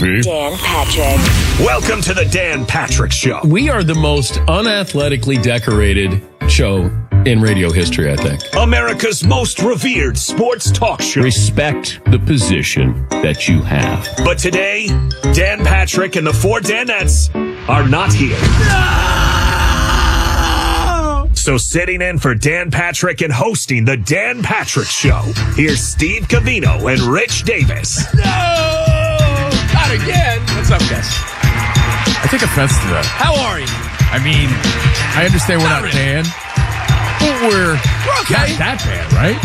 babe. Dan Patrick. Welcome to the Dan Patrick Show. We are the most unathletically decorated show in radio history, I think. America's most revered sports talk show. Respect the position that you have. But today, Dan Patrick and the four Danettes are not here. So sitting in for Dan Patrick and hosting the Dan Patrick Show, here's Steve Covino and Rich Davis. No! Not again. What's up, guys? I take offense to that. How are you? I mean, I understand we're not really. banned, but we're okay. not that bad, right?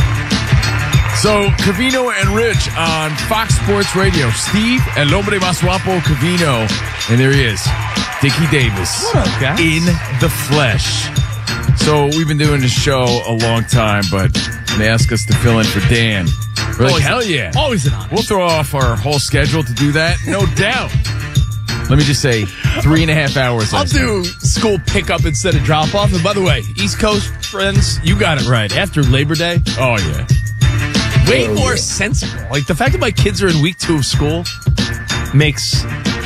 So, Covino and Rich on Fox Sports Radio. Steve, el hombre más guapo, Covino. And there he is, Dickie Davis. What up, guys? In the flesh. So, we've been doing this show a long time, but they asked us to fill in for Dan. We're like, hell yeah. Always an honor. We'll throw off our whole schedule to do that, no doubt. Let me just say, 3.5 hours. I'll do school pickup instead of drop off. And by the way, East Coast friends, you got it right. After Labor Day, Oh, yeah. way more sensible. Like the fact that my kids are in week 2 of school makes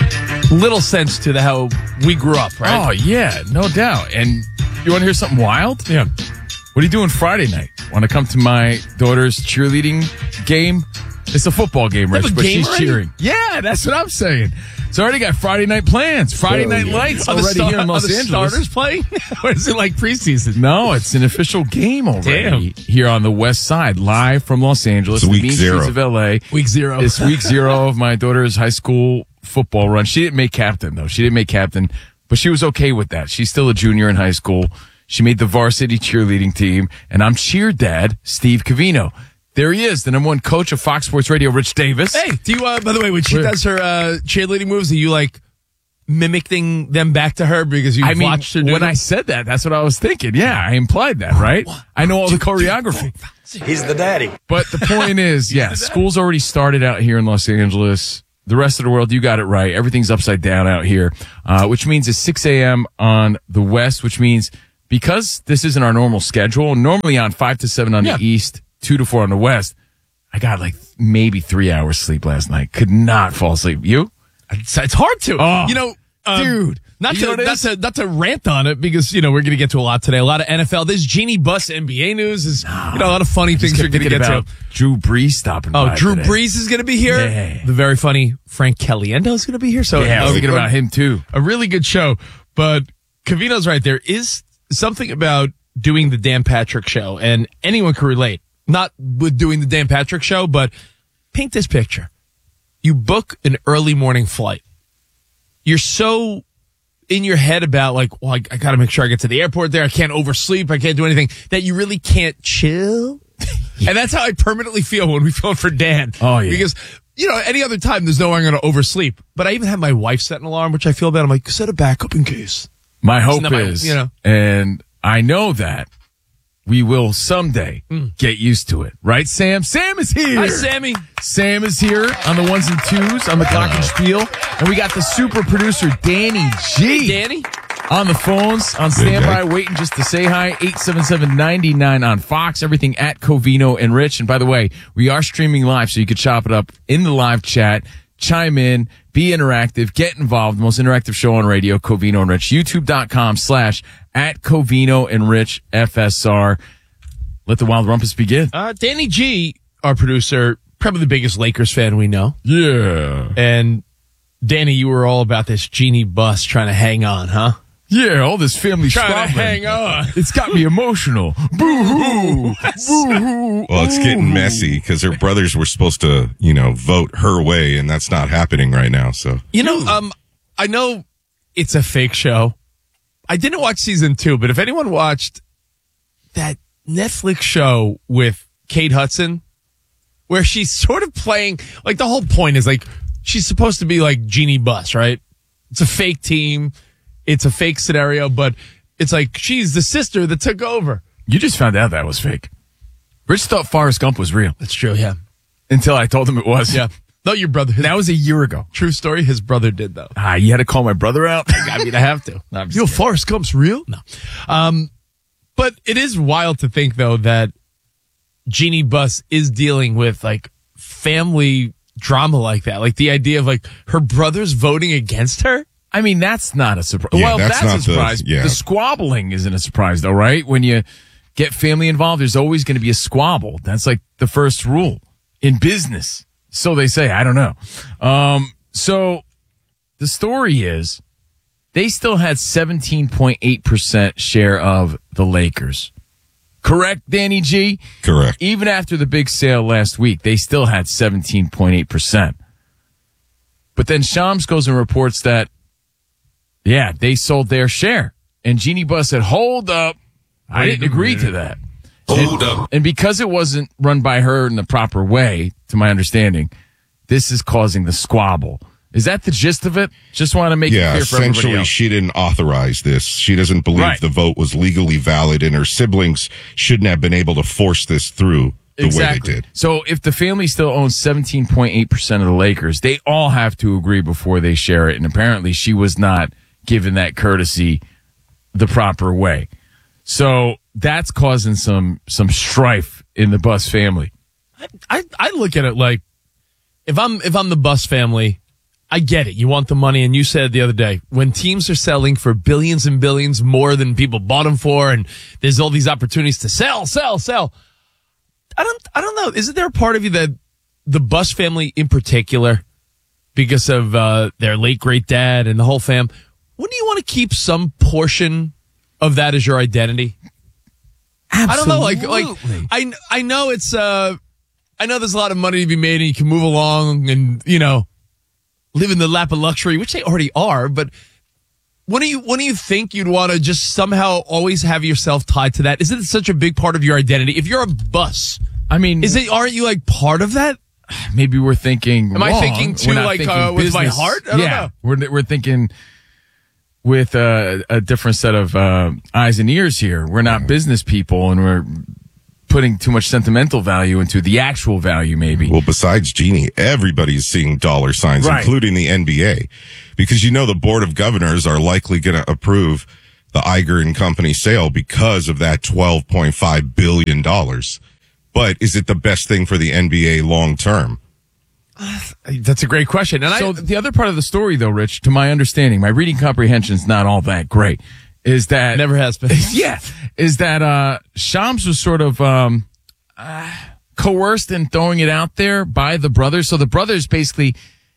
little sense to how we grew up, right? Oh, yeah, no doubt. And you want to hear something wild? Yeah. What are you doing Friday night? Want to come to my daughter's cheerleading game? It's a football game, Rich, a but game she's already? cheering. Yeah, that's what I'm saying. So I already got Friday night plans. Friday night lights already here in Los Angeles. Starters playing? Or is it like preseason? No, it's an official game already here on the West Side, live from Los Angeles. It's the week mean zero. streets of LA. Week 0. It's week 0 of my daughter's high school football run. She didn't make captain, though. She didn't make captain, but she was okay with that. She's still a junior in high school. She made the varsity cheerleading team, and I'm cheer dad, Steve Covino. There he is, the number 1 coach of Fox Sports Radio, Rich Davis. Hey, do you, by the way, when she does her cheerleading moves, are you like mimicking them back to her because you watched her do when them? I said that, that's what I was thinking. Yeah, I implied that, right? I know all the choreography. He's the daddy. But the point is, yeah, school's already started out here in Los Angeles. The rest of the world, you got it right. Everything's upside down out here, which means it's 6 a.m. on the West, which means because this isn't our normal schedule, normally on 5 to 7 on the East, 2 to 4 on the West, I got like maybe 3 hours sleep last night. Could not fall asleep. You? It's hard to. Oh, you know, dude. Not to rant on it because, you know, we're going to get to a lot today. A lot of NFL. This Jeannie Buss NBA news is, a lot of funny things we're going to get to. Drew Brees stopping by. Oh, Drew today. Brees is going to be here. Yeah. The very funny Frank Caliendo is going to be here. So Yeah, I was thinking about him too. A really good show. But Covino's right. There is something about doing the Dan Patrick Show, and anyone can relate. Not with doing the Dan Patrick Show, but paint this picture. You book an early morning flight. You're so in your head about like, well, I got to make sure I get to the airport there. I can't oversleep. I can't do anything, that you really can't chill. And that's how I permanently feel when we film for Dan. Oh, yeah. Because, you know, any other time, there's no way I'm going to oversleep. But I even have my wife set an alarm, which I feel bad. I'm like, set a backup in case. My hope Isn't that is, you know, and I know that we will someday get used to it. Right, Sam? Sam is here. Hi, Sammy. Sam is here on the 1s and 2s on the Glockenspiel. And we got the super producer, Danny G. Hey, Danny. On the phones, on standby, waiting just to say hi. 877-99 on Fox. Everything at Covino and Rich. And by the way, we are streaming live, so you could chop it up in the live chat. Chime in, be interactive, get involved. The most interactive show on radio, Covino and Rich. YouTube.com/at Covino and Rich FSR. Let the Wild Rumpus begin. Danny G, our producer, probably the biggest Lakers fan we know. Yeah. And Danny, you were all about this Jeannie Buss trying to hang on, huh? Yeah, all this family Trying to squabbling. hang on. It's got me emotional. Boo-hoo. Boo-hoo. Well, it's getting messy because her brothers were supposed to, vote her way, and that's not happening right now. So, You know, I know it's a fake show. I didn't watch season 2, but if anyone watched that Netflix show with Kate Hudson, where she's sort of playing, like the whole point is like, she's supposed to be like Jeannie Buss, right? It's a fake team. It's a fake scenario, but it's like she's the sister that took over. You just found out that was fake. Rich thought Forrest Gump was real That's true, yeah. until I told him it was. Yeah. No, your brother. That was a year ago. True story. His brother did, though. You had to call my brother out? I mean, I have to. No, Yo, Forrest Gump's real? No. But it is wild to think, though, that Jeannie Buss is dealing with, like, family drama like that? Like the idea of like her brothers voting against her? I mean, that's not a surprise. Yeah, well, that's that's not a surprise. the- yeah. The squabbling isn't a surprise, though, right? When you get family involved, there's always going to be a squabble. That's like the first rule in business. So they say. I don't know. So the story is they still had 17.8% share of the Lakers. Correct, Danny G? Correct. Even after the big sale last week, they still had 17.8%. But then Shams goes and reports that, yeah, they sold their share. And Jeannie Buss said, hold up. I didn't agree to that. Hold up. And because it wasn't run by her in the proper way, to my understanding, this is causing the squabble. Is that the gist of it? Just want to make it Yeah, clear for everybody essentially, else. she didn't authorize this. She doesn't believe Right. the vote was legally valid, and her siblings shouldn't have been able to force this through the way they did. So if the family still owns 17.8% of the Lakers, they all have to agree before they share it. And apparently she was not given that courtesy the proper way. So that's causing some strife in the Buss family. I look at it like if I'm the Buss family, I get it. You want the money, and you said the other day when teams are selling for billions and billions more than people bought them for, and there's all these opportunities to sell. I don't know. Isn't there a part of you that the Buss family in particular, because of their late great dad and the whole fam, wouldn't you want to keep some portion of that as your identity? Absolutely. I don't know. Like I know it's I know there's a lot of money to be made, and you can move along and live in the lap of luxury, which they already are. But when do you think you'd want to just somehow always have yourself tied to that? Isn't it such a big part of your identity? If you're a Buss, I mean, aren't you like part of that? maybe we're thinking. Am I wrong. thinking too, We're not like, thinking with my business. heart? I don't know. We're thinking with a different set of eyes and ears here. We're not business people, and we're putting too much sentimental value into the actual value, maybe. Well, besides Jeannie, everybody's seeing dollar signs, Right. including the NBA, because the Board of Governors are likely going to approve the Iger and Company sale because of that $12.5 billion. But is it the best thing for the NBA long term? That's a great question. And So the other part of the story, though, Rich, to my understanding, my reading comprehension's not all that great, is that never has been. is that Shams was sort of coerced in throwing it out there by the brothers. So the brothers basically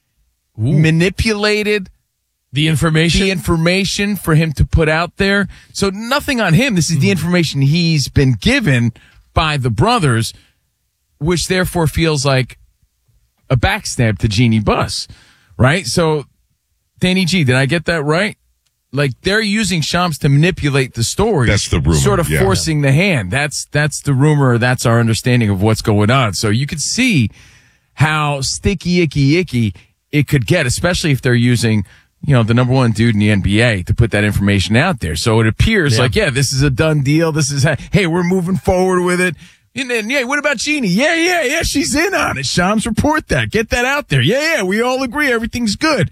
manipulated the information for him to put out there. So nothing on him. This is the information he's been given by the brothers, which therefore feels like a backstab to Jeannie Buss, right? So, Danny G, did I get that right? Like, they're using Shams to manipulate the story. That's the rumor, Sort of yeah. forcing the hand. That's the rumor. That's our understanding of what's going on. So you could see how sticky, icky it could get, especially if they're using, the number one dude in the NBA to put that information out there. So it appears like, this is a done deal. This is, hey, we're moving forward with it. And then, what about Jeannie? Yeah, she's in on it. Shams, report that. Get that out there. Yeah, we all agree everything's good.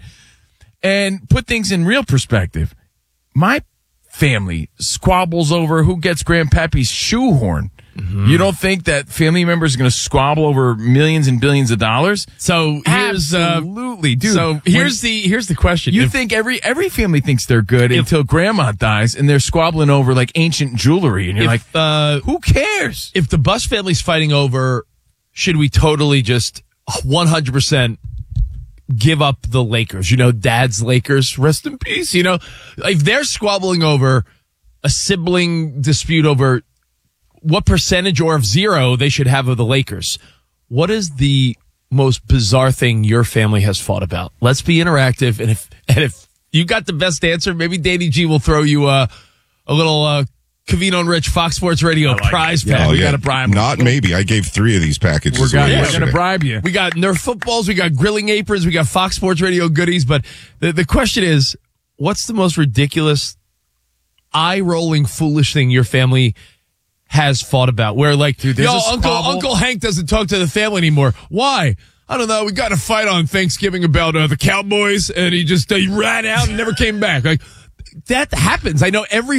And put things in real perspective. My family squabbles over who gets Grandpappy's shoehorn. Mm-hmm. You don't think that family members are going to squabble over millions and billions of dollars? So here's absolutely, dude. So here's the question. You think every family thinks they're good until grandma dies, and they're squabbling over like ancient jewelry, and you're like, who cares? If the Buss family's fighting over, should we totally just 100% give up the Lakers? Dad's Lakers, rest in peace. If they're squabbling over a sibling dispute over what percentage or of zero they should have of the Lakers, what is the most bizarre thing your family has fought about? Let's be interactive, and if you got the best answer, maybe Danny G will throw you a little Covino and Rich Fox Sports Radio prize pack. We got to bribe them. Not maybe. I gave 3 of these packages. We're away going yesterday. to bribe you. We got Nerf footballs, we got grilling aprons, we got Fox Sports Radio goodies. But the question is, what's the most ridiculous, eye-rolling, foolish thing your family has fought about? Where Dude, there's a squabble. Uncle Hank doesn't talk to the family anymore. Why? I don't know. We got in a fight on Thanksgiving about the Cowboys, and he ran out and never came back. Like, that happens. I know every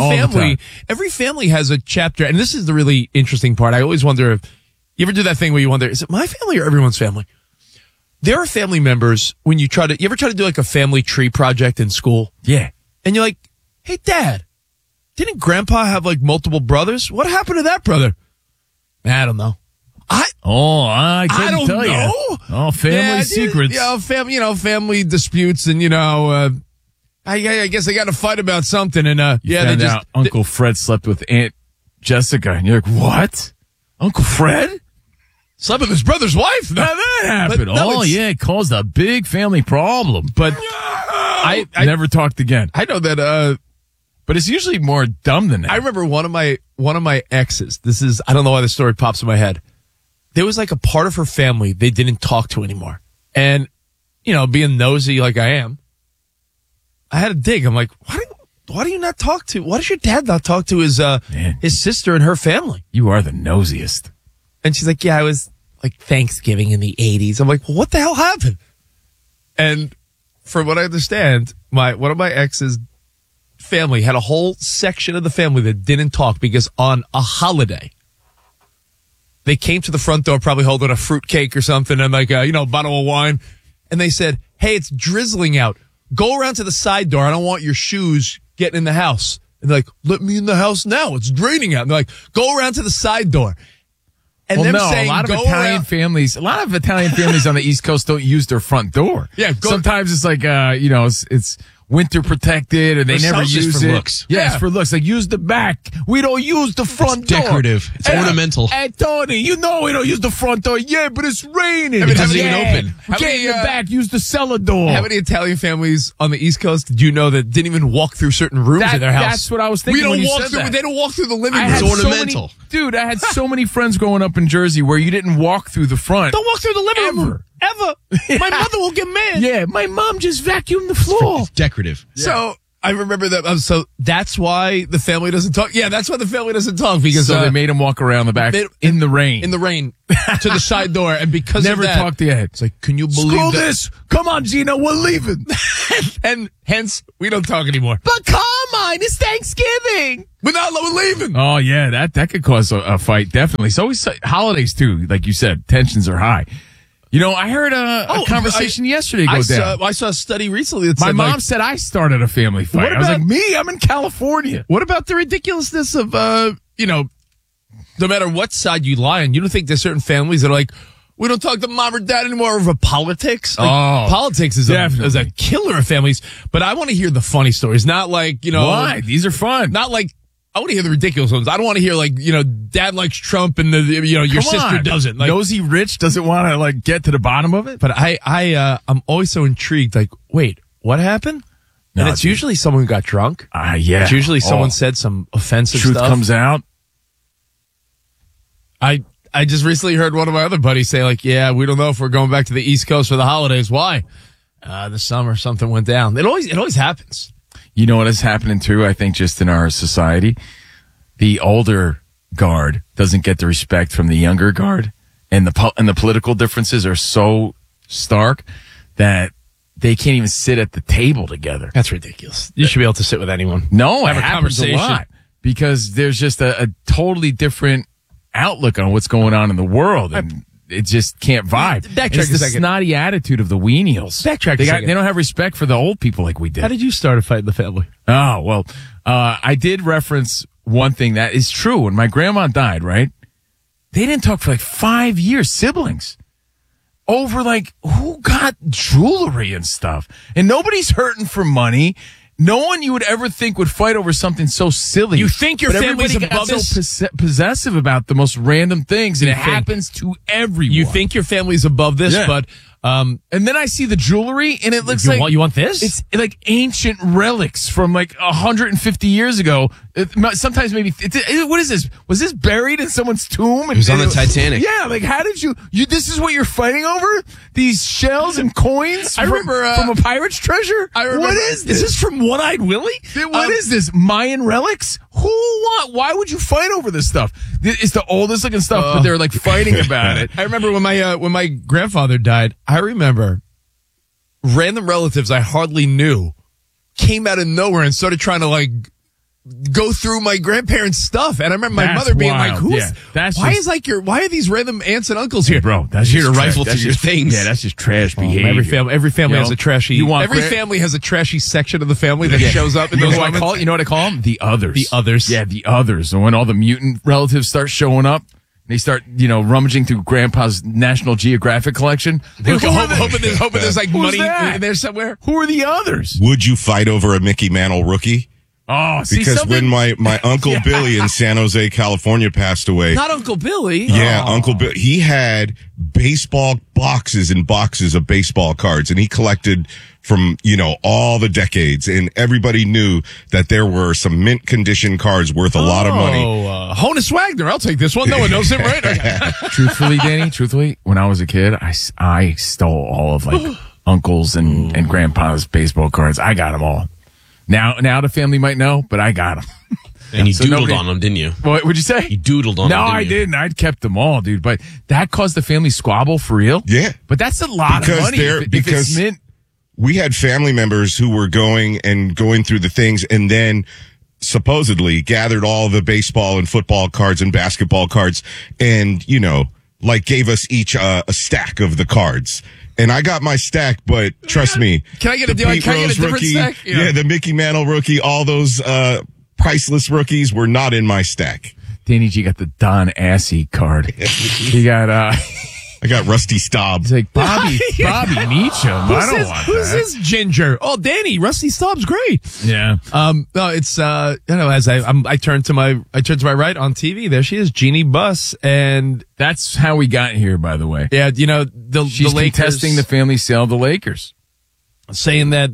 family has a chapter, and this is the really interesting part. I always wonder if you ever do that thing where you wonder, is it my family or everyone's family? There are family members when you ever try to do like a family tree project in school? Yeah. And you're like, hey, Dad, didn't Grandpa have like multiple brothers? What happened to that brother? I don't know. I couldn't tell know. you. Oh, family secrets. Family disputes, and I guess they got to fight about something. And Found out Uncle Fred slept with Aunt Jessica, and you're like, what? Uncle Fred slept with his brother's wife? Now that happened. It caused a big family problem. But I never talked again. I know that. But it's usually more dumb than that. I remember one of my exes. I don't know why the story pops in my head. There was like a part of her family they didn't talk to anymore. And, being nosy like I am, I had to dig. I'm like, why do you not talk to? Why does your dad not talk to his sister and her family? You are the nosiest. And she's like, yeah, I was like Thanksgiving in the 80s. I'm like, well, what the hell happened? And from what I understand, one of my ex's family had a whole section of the family that didn't talk because on a holiday, they came to the front door probably holding a fruit cake or something and like a bottle of wine. And they said, hey, it's drizzling out. Go around to the side door. I don't want your shoes getting in the house. And they're like, let me in the house now. It's draining out. And they're like, go around to the side door. And a saying, lot of Italian families on the East Coast don't use their front door. Yeah. Sometimes it's like, it's winter protected, or they never use for it. Looks. Yeah, it's for looks. Like, use the back. We don't use the front door. Decorative. It's ornamental. Hey, Tony, we don't use the front door. Yeah, but it's raining. It doesn't even open. Get in the back. Use the cellar door. How many Italian families on the East Coast did you know that didn't even walk through certain rooms in their house? That's what I was thinking. They don't walk through the living room. It's ornamental. I had so many friends growing up in Jersey where you didn't walk through the front. Don't walk through the living room. Ever. My mother will get mad. Yeah, my mom just vacuumed the floor. It's decorative. Yeah. So I remember that. So that's why the family doesn't talk. Yeah, that's why the family doesn't talk, because they made him walk around the back in the rain. In the rain to the side door. And because never of that, talked to Ed. It's like, can you believe Screw that? this. Come on, Gina, we're leaving. and hence, we don't talk anymore. But come on, it's Thanksgiving. We're leaving. Oh, yeah, that could cause a fight, definitely. So always holidays, too, like you said, tensions are high. I heard a conversation yesterday go down. I saw a study recently that my said, mom said I started a family fight. I was like, me? I'm in California. What about the ridiculousness of, no matter what side you lie on, you don't think there's certain families that are like, we don't talk to mom or dad anymore over politics? Politics is a killer of families. But I want to hear the funny stories, not like, Why? These are fun. Not like, I want to hear the ridiculous ones. I don't want to hear like, dad likes Trump and your sister doesn't. Like, Nosy Rich doesn't want to like get to the bottom of it. But I'm always so intrigued. Like, wait, what happened? No, and it's usually someone who got drunk. Yeah. It's usually someone said some offensive Truth stuff. comes out. I just recently heard one of my other buddies say like, yeah, we don't know if we're going back to the East Coast for the holidays. Why? This summer something went down. It always happens. You know what is happening too, I think, just in our society? The older guard doesn't get the respect from the younger guard, and the political differences are so stark that they can't even sit at the table together. That's ridiculous. You should be able to sit with anyone. No, have it a happens conversation. a lot because there's just a totally different outlook on what's going on in the world, and it just can't vibe. Backtrack it's a the second. snotty attitude of the weenials. Backtrack a second. They don't have respect for the old people like we did. How did you start a fight in the family? Oh, well, I did reference one thing that is true. When my grandma died, right? They didn't talk for like 5 years, siblings, over like who got jewelry and stuff. And nobody's hurting for money. No one you would ever think would fight over something so silly. You think your But family's everybody above got this? so possessive about the most random things, and it happens to everyone. You think your family's above this, Yeah. but and then I see the jewelry, and it looks you want this? It's like ancient relics from like 150 years ago. Sometimes maybe what is this? Was this buried in someone's tomb? It was on the Titanic. Yeah, like how did you? This is what you're fighting over? These shells and coins? I remember from a pirate's treasure. What is this? Is this from One-Eyed Willie? What is this? Mayan relics? Why would you fight over this stuff? It's the oldest looking stuff, but they're like fighting about it. I remember when my grandfather died. I remember random relatives I hardly knew came out of nowhere and started trying to like go through my grandparents' stuff. And I remember my That's mother being wild. like, "Who's? Yeah, that's why just- is like why are these random aunts and uncles here, Bro, that's Here just to rifle that's through your just- things. Yeah, that's just trash behavior. Every family You has know, a trashy. you want every gra- family has a trashy section of the family that Yeah. shows up in You know those what I moments. call it? You know what I call them? The others. The others. Yeah, the others. And when all the mutant relatives start showing up, they start, rummaging through Grandpa's National Geographic collection. Hoping Who are hoping there's like Who's money that? in there somewhere. Who are the others? Would you fight over a Mickey Mantle rookie? Oh, see Because something? when my Uncle Billy in San Jose, California passed away. Not Uncle Billy. Yeah, Uncle Bill. He had baseball boxes and boxes of baseball cards, and he collected from, all the decades. And everybody knew that there were some mint condition cards worth a lot of money. Honus Wagner. I'll take this one. No one knows him, right? Truthfully, Danny, when I was a kid, I stole all of uncles and grandpa's baseball cards. I got them all. Now the family might know, but I got them. And you So doodled nobody- on them, didn't you? What would you say? You doodled on them, No, didn't I you? didn't. I'd kept them all, dude. But that caused the family squabble for real. Yeah. But that's a lot Because of money. If it's because mint. we had family members who were going through the things and then supposedly gathered all the baseball and football cards and basketball cards and, gave us each a stack of the cards. And I got my stack, but trust me. Can I get a the deal? Pete Can I get a Rose different rookie, stack? Yeah, the Mickey Mantle rookie, all those priceless rookies were not in my stack. Danny G got the Don Assy card. He got, I got Rusty Staub. he's like, Bobby Meacham. I don't want Who's that. this ginger? Oh, Danny, Rusty Staub's great. Yeah. No, it's as I turn to my right on TV, there she is, Jeannie Buss, and That's how we got here, by the way. yeah, the She's Lakers contesting the family sale of the Lakers. saying that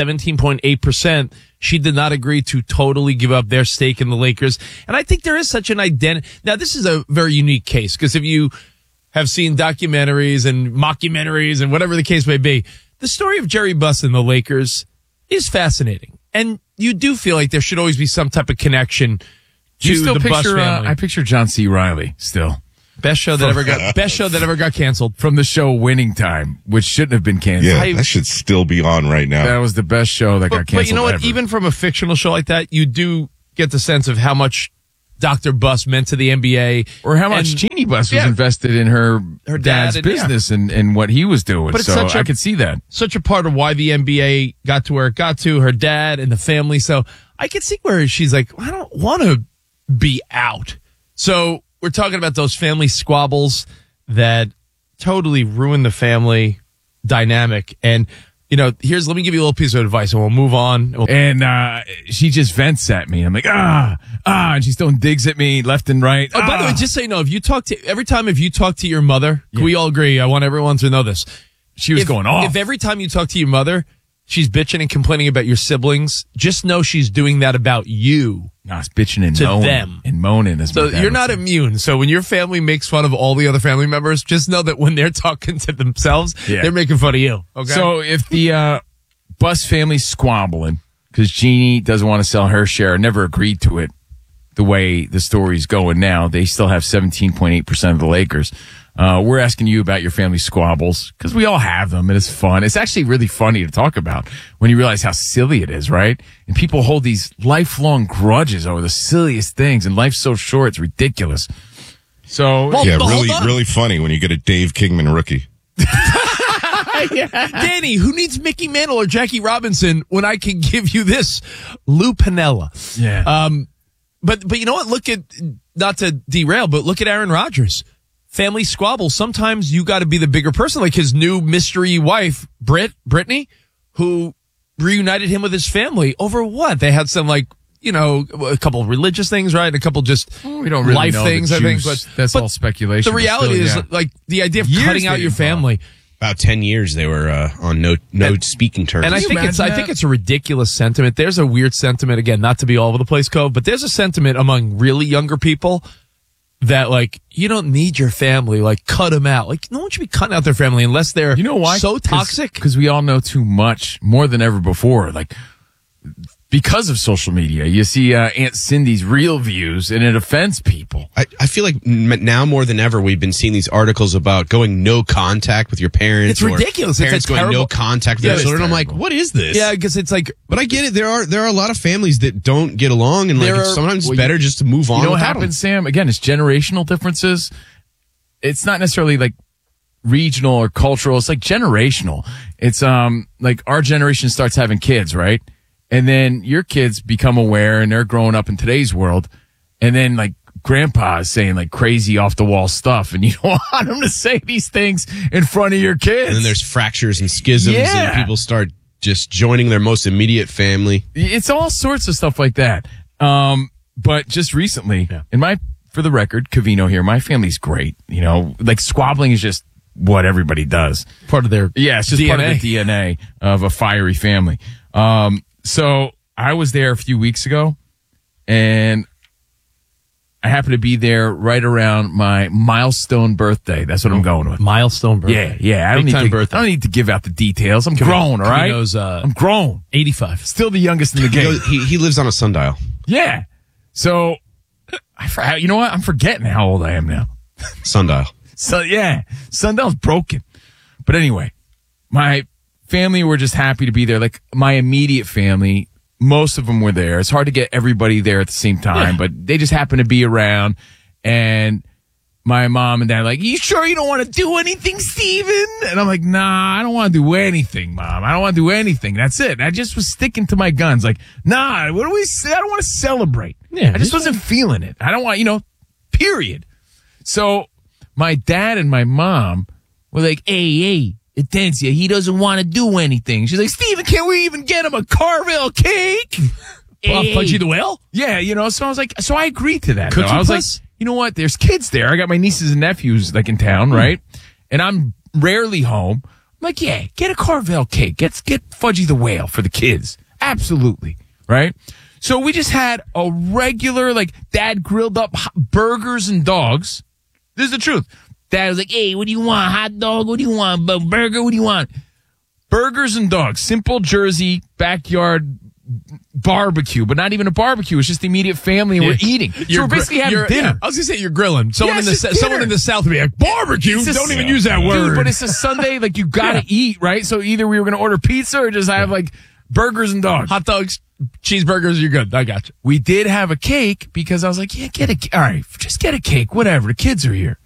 17.8%, she did not agree to totally give up their stake in the Lakers, and I think there is such an identity. Now, this is a very unique case because if you have seen documentaries and mockumentaries and whatever the case may be, the story of Jerry Buss and the Lakers is fascinating. And you do feel like there should always be some type of connection to You still the Buss picture, family. I picture John C. Reilly still. Best show that ever got canceled. From the show Winning Time, which shouldn't have been canceled. Yeah, that should still be on right now. That was the best show that got canceled But you know what? ever. Even from a fictional show like that, you do get the sense of how much Dr. Buss meant to the NBA. Or how much And- Jeannie Buss was Yeah. invested in her Her dad's dad and- business and what he was doing. But it's So such a- I could see that. Such a part of why the NBA got to where it got to, her dad and the family. So I could see where she's like, I don't want to be out. So we're talking about those family squabbles that totally ruin the family dynamic. And, let me give you a little piece of advice and we'll move on. And she just vents at me. I'm like, and she's throwing digs at me left and right. Oh, by the way, just so you know, if you talk to your mother, can we all agree? I want everyone to know this. She was going off. If every time you talk to your mother, she's bitching and complaining about your siblings, just know she's doing that about you. Nah, it's bitching and To moaning. them. And moaning. As So my dad you're would not say. immune. So when your family makes fun of all the other family members, just know that when they're talking to themselves, Yeah. they're making fun of you. Okay. So if the Buss family's squabbling because Jeannie doesn't want to sell her share, never agreed to it the way the story's going now, they still have 17.8% of the Lakers. We're asking you about your family squabbles because we all have them and it's fun. It's actually really funny to talk about when you realize how silly it is, right? And people hold these lifelong grudges over the silliest things and life's so short, it's ridiculous. So, Yeah, Well, really, hold on. really funny when you get a Dave Kingman rookie. Danny, who needs Mickey Mantle or Jackie Robinson when I can give you this? Lou Piniella. yeah. But you know what? Look at, not to derail, but look at Aaron Rodgers. Family squabble. Sometimes you got to be the bigger person, like his new mystery wife, Brittany, who reunited him with his family over what? They had some a couple of religious things, right? And a couple just we don't really life know things, the I think. juice. But That's but all speculation. The but reality still, is, yeah. the idea of Years cutting out they your involved. family. About 10 years they were on no speaking terms. And I think it's a ridiculous sentiment. There's a weird sentiment, again, not to be all over the place, Cove, but there's a sentiment among really younger people that you don't need your family, cut them out. No one should be cutting out their family unless they're You know why? so toxic. Because we all know too much, more than ever before. because of social media. You see Aunt Cindy's real views, and it offends people. I feel like now more than ever, we've been seeing these articles about going no contact with your parents. It's ridiculous. Parents It's a going terrible- no contact with Yeah, their it's children. I'm like, terrible. what is this? Yeah, because it's like, But I get it. There are a lot of families that don't get along, and like There are- sometimes well, it's better just to move on. You know what without happens, Sam? Again, it's generational differences. It's not necessarily like regional or cultural. It's like generational. It's like our generation starts having kids, right? And then your kids become aware and they're growing up in today's world. And then like grandpa is saying like crazy off the wall stuff, and you don't want him to say these things in front of your kids. And then there's fractures and schisms, Yeah. and people start just joining their most immediate family. It's all sorts of stuff like that. But just recently, for the record, Covino here, my family's great. You know, like squabbling is just what everybody does. part of their Yeah, it's just DNA. part of the DNA of a fiery family. So I was there a few weeks ago, and I happened to be there right around my milestone birthday. That's what I'm going with. milestone birthday. Yeah. I Big time birthday. don't need to give out the details. I'm grown, all right? Covino's, I'm grown. 85. Still the youngest in the game. He lives on a sundial. Yeah. So, you know what? I'm forgetting how old I am now. Sundial. So, yeah, sundial's broken. But anyway, my family were just happy to be there. Like, my immediate family, most of them were there. It's hard to get everybody there at the same time, but they just happened to be around. And my mom and dad are like, you sure you don't want to do anything, Steven? And I'm like, nah, I don't want to do anything, Mom. I don't want to do anything. That's it. I just was sticking to my guns. Like, nah, what do we say? I don't want to celebrate. Yeah, I just wasn't feeling it. I don't want, period. So my dad and my mom were like, hey, Atencia, he doesn't want to do anything. She's like, Steven, can't we even get him a Carvel cake? Pudgy the Whale? Yeah, so I was like, so I agreed to that. Cookie though. I was Puss? like, you know what? There's kids there. I got my nieces and nephews like in town, right? And I'm rarely home. I'm like, yeah, get a Carvel cake. Get Fudgy the Whale for the kids. Absolutely. Right? So we just had a regular, like, Dad grilled up burgers and dogs. This is the truth. Dad was like, hey, what do you want? Hot dog? What do you want? Burger? What do you want? Burgers and dogs. Simple Jersey backyard barbecue, but not even a barbecue. It's just the immediate family, and we're eating. So we're basically having dinner. Yeah, I was gonna say you're grilling. Someone Yes, it's someone dinner. in the South would be like, barbecue. It's a- Don't even use that Dude, word. but it's a Sunday. Like, you gotta eat, right? So either we were gonna order pizza or just have like burgers and dogs. hot dogs, cheeseburgers. You're good. I got you. We did have a cake because I was like, yeah, all right, just get a cake, whatever. The kids are here.